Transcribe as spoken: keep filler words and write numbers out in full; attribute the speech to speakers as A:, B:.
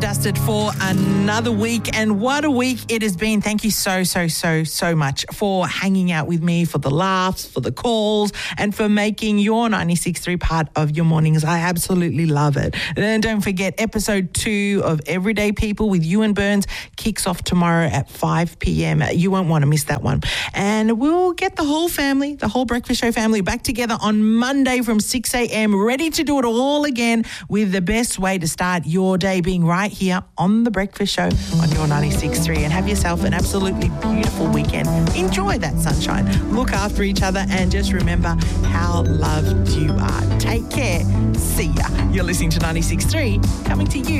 A: dusted for another week, and what a week it has been. Thank you so, so, so, so much for hanging out with me, for the laughs, for the calls, and for making your ninety-six point three part of your mornings. I absolutely love it. And don't forget, episode two of Everyday People with Ewan Burns kicks off tomorrow at five p.m. You won't want to miss that one. And we'll get the whole family, the whole Breakfast Show family, back together on Monday from six a.m, ready to do it all again, with the best way to start your day being right here on The Breakfast Show on your ninety-six point three. And have yourself an absolutely beautiful weekend. Enjoy that sunshine. Look after each other and just remember how loved you are. Take care. See ya. You're listening to ninety-six point three, coming to you